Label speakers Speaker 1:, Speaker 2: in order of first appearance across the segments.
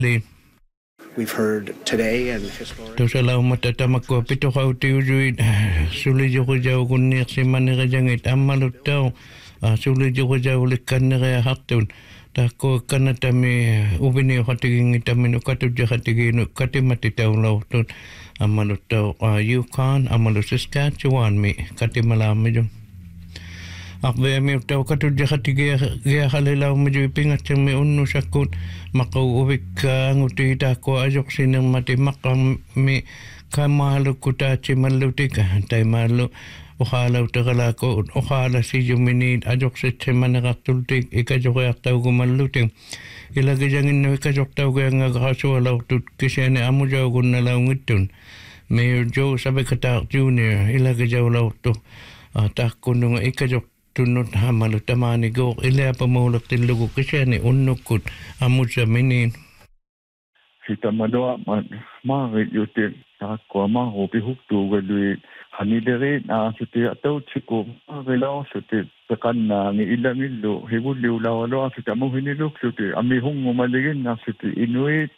Speaker 1: We've heard today and historically.
Speaker 2: To salamat at makwa pito ka utiujuit suli jo ko jaw kunniak si manira jangit amalut daw suli jo ko jaw likan nira hatun ta ko kanatami ubini hatiging itamin ukatut ja hatigin katimati taw law tun amalut daw Yukon amalut Saskatchewan mi katimalami jo Akbe mi taw katut ja hatige ya halilaw mi jo pingat mi unnu sakut makau ubik nguti ta ko ajok sinang mati makam mi kamalu kuta chimalutika tay malu ohala utakala ko ohala si jumini ajok se chimanaka tultik ikajok yak taw gumaluting ilagi jangin no ikajok taw ga ngakaso law tut kisene amujaw kun nalaw ngitun Mayor Joe sabi kata junior ilagi jaw law to ta kunung ikajok tunut hamalu tamani go ilya pamulak tilugo kisene unnukut amuja minin
Speaker 3: Sita madoa marit yutin takwa mahopi huktu gadui hanidere na suti atau chiko magelaw suti tekan na ni ilang ilo hibuliw lawalo sita mo hinilok suti amihong umaligin na suti inuit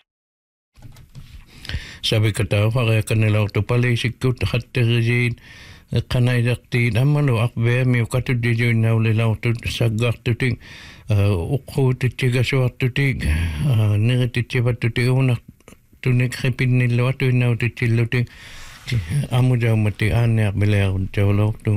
Speaker 2: sabi kataw kaya kanilaw to pala sikut hatterjin kanay dakti namalo akbe mi katut di join na ulilaw to sagak tuting ukho titiga so tutig negatiba tutig una tunik khipin nilo to na titilo ting amu jaw mati ane akbelaw jawlo to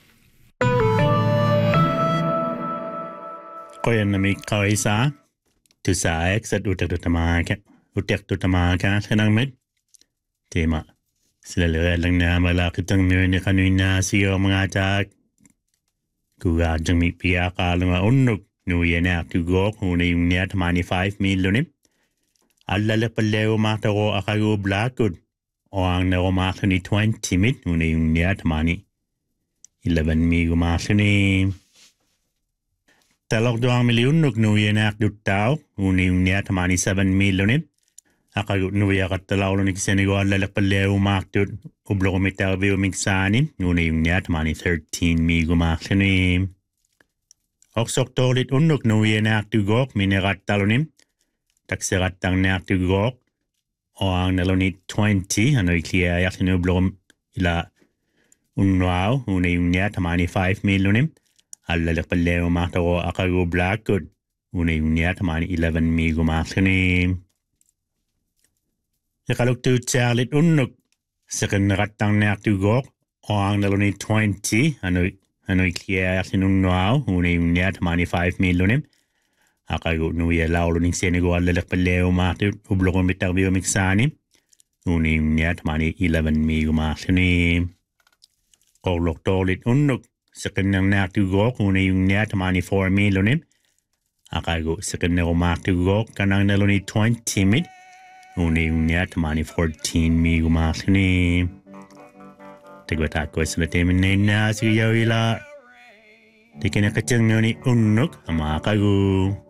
Speaker 4: koyan mi kaisa tu sa exat utak tutamaka kanang med tema sila lang na malakit ang nyo kanina siya mga tak kuya jang mi piya ka lang unnog nuya na tugok una yung niya 25 million alala palew mata ko akayo blackwood o ang na kumasa ni 20 mil una yung niya 11 mi kumasa ni talok 2 milyon nuya na dutaw una yung niya 27 million akagut nuya katalaw ni Senegal lalak palew maktut ublo kumitaw biyo migsanin nguna yung niya 13 mi gumaksa ni oksok tolit unok nuya na aktugok minerat talonim taksirat tang na aktugok o ang naloni 20 ano ikliya yak sinublo ila unwaw nguna yung niya 25 milyonim alalak palew maktaw akago blackwood nguna yung niya 11 mi gumaksa ni Yakaluk tu charlit unnuk sekan ratang nak tu gok orang naloni 20 ano ikliya sinung noaw une yung niya 25 milyonim akago nuya lawlo ning Senegal lalak palew matu ublokon bitar biyo miksani une yung niya 11 mi gumasini kolok tolit unnuk sekan nak tu gok une yung niya 24 milyonim akago sekan nak tu gok kanang naloni 20 mil Una yung niya 14 mi gumasini. Tigwatak sa temin na siya ila. Di kinakachang nyo ni unok ang mga kagu.